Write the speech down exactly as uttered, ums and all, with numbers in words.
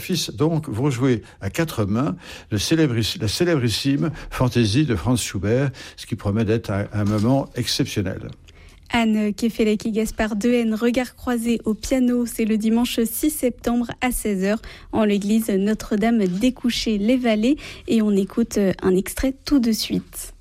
Fils donc vont jouer à quatre mains le célébriss- la célébrissime fantaisie de Franz Schubert, ce qui promet d'être un, un moment exceptionnel. Anne Kefelec et Gaspard Dehaene, Regards croisés au piano, c'est le dimanche six septembre à seize heures en l'église Notre-Dame des Couchés-les-Vallées et on écoute un extrait tout de suite.